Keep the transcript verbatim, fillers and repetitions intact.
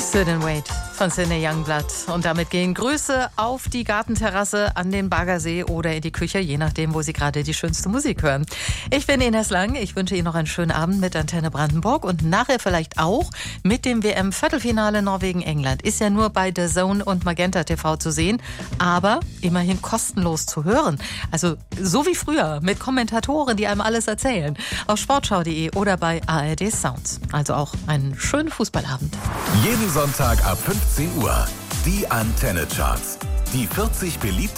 Sit and Wait von Sidney Youngblood. Und damit gehen Grüße auf die Gartenterrasse, an den Baggersee oder in die Küche, je nachdem, wo Sie gerade die schönste Musik hören. Ich bin Ines Lang. Ich wünsche Ihnen noch einen schönen Abend mit Antenne Brandenburg und nachher vielleicht auch mit dem W M-Viertelfinale Norwegen-England. Ist ja nur bei The Zone und Magenta T V zu sehen, aber immerhin kostenlos zu hören. Also so wie früher mit Kommentatoren, die einem alles erzählen. Auf sportschau punkt de oder bei A R D Sounds. Also auch einen schönen Fußballabend. Jeden Sonntag ab fünfzehn Uhr. Die Antenne Charts. Die vierzig beliebtesten